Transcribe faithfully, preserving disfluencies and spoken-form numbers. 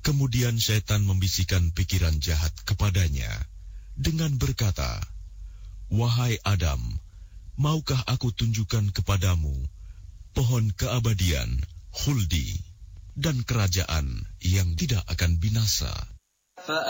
Kemudian setan membisikkan pikiran jahat kepadanya dengan berkata, "Wahai Adam, maukah aku tunjukkan kepadamu pohon keabadian, khuldi, dan kerajaan yang tidak akan binasa?"